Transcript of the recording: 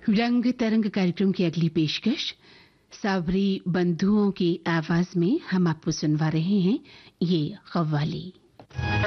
रंग तरंग कार्यक्रम की अगली पेशकश साबरी बंधुओं की आवाज में हम आपको सुनवा रहे हैं ये कव्वाली।